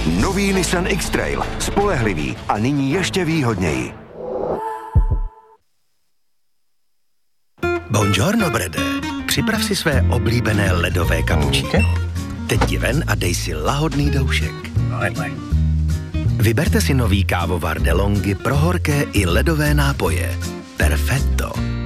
Nový Nissan X-Trail. Spolehlivý a nyní ještě výhodněji. Buongiorno, Brede. Připrav si své oblíbené ledové kapučíno. Teď ti ven a dej si lahodný doušek. Vyberte si nový kávovar DeLonghi pro horké i ledové nápoje. Perfetto.